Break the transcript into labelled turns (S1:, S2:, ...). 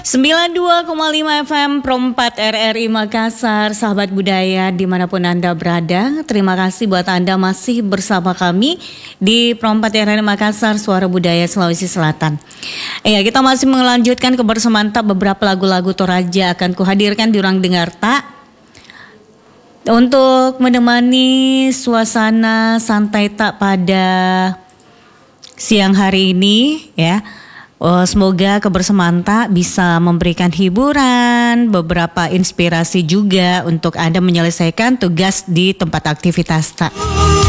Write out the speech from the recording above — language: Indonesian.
S1: 92,5 FM Pro 4 RRI Makassar, sahabat budaya dimanapun Anda berada. Terima kasih buat Anda masih bersama kami di Pro 4 RRI Makassar, Suara Budaya Sulawesi Selatan. Kita masih melanjutkan kebersamaan tak beberapa lagu-lagu Toraja akan kuhadirkan di Ruang Dengar Tak untuk menemani suasana santai tak pada siang hari ini ya. Semoga kebersamaan tak bisa memberikan hiburan, beberapa inspirasi juga untuk Anda menyelesaikan tugas di tempat aktivitas tak.